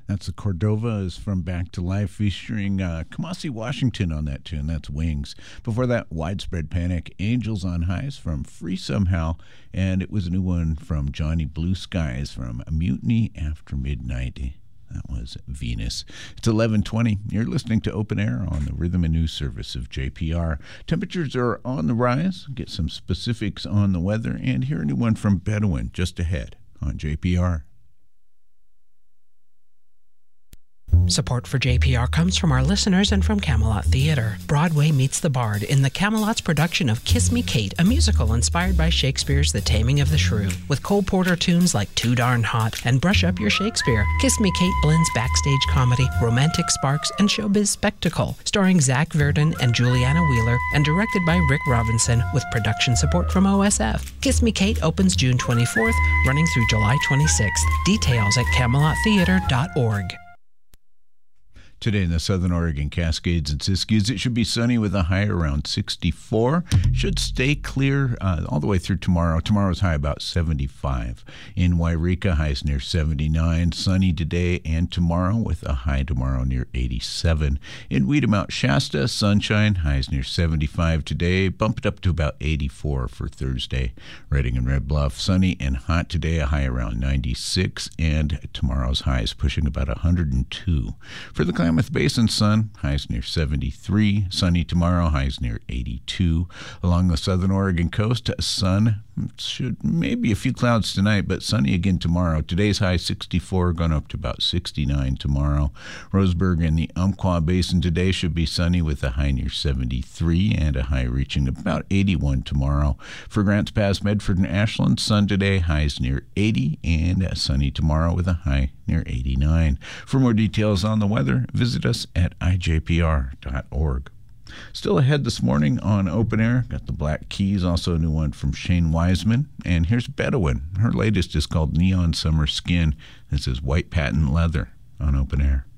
That's the Cordovas from Back to Life featuring Kamasi Washington on that tune. That's Wings. Before that, Widespread Panic, Angels on Highs from Free Somehow. And it was a new one from Johnny Blue Skies from Mutiny After Midnight. That was Venus. It's 11:20. You're listening to Open Air on the Rhythm and News Service of JPR. Temperatures are on the rise. Get some specifics on the weather. And hear a new one from Bedouin just ahead on JPR. Support for JPR comes from our listeners and from Camelot Theatre. Broadway meets the Bard in the Camelot's production of Kiss Me Kate, a musical inspired by Shakespeare's The Taming of the Shrew. With Cole Porter tunes like Too Darn Hot and Brush Up Your Shakespeare, Kiss Me Kate blends backstage comedy, romantic sparks, and showbiz spectacle. Starring Zach Verdon and Juliana Wheeler and directed by Rick Robinson with production support from OSF. Kiss Me Kate opens June 24th, running through July 26th. Details at CamelotTheatre.org. Today in the Southern Oregon Cascades and Siskiyous, it should be sunny with a high around 64. Should stay clear all the way through tomorrow. Tomorrow's high about 75. In Wairika, highs near 79. Sunny today and tomorrow with a high tomorrow near 87. In Weedamount Shasta, sunshine, highs near 75 today. Bump it up to about 84 for Thursday. Redding and Red Bluff, sunny and hot today, a high around 96. And tomorrow's high is pushing about 102. For the Klamath Basin, sun, highs near 73. Sunny tomorrow, highs near 82. Along the southern Oregon coast, sun, should maybe a few clouds tonight, but sunny again tomorrow. Today's high 64, going up to about 69 tomorrow. Roseburg and the Umpqua Basin today should be sunny with a high near 73 and a high reaching about 81 tomorrow. For Grants Pass, Medford, and Ashland, sun today, highs near 80 and sunny tomorrow with a high near 89. For more details on the weather, visit us at ijpr.org. Still ahead this morning on Open Air, got the Black Keys, also a new one from Shane Wiseman. And here's Bedouin. Her latest is called Neon Summer Skin. This is White Patent Leather on Open Air.